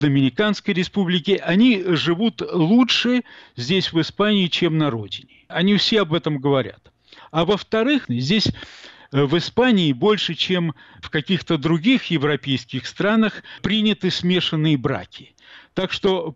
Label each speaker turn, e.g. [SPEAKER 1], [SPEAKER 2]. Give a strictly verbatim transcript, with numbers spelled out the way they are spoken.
[SPEAKER 1] Доминиканской республике, они живут лучше здесь, в Испании, чем на родине. Они все об этом говорят. А во-вторых, здесь в Испании больше, чем в каких-то других европейских странах, приняты смешанные браки. Так что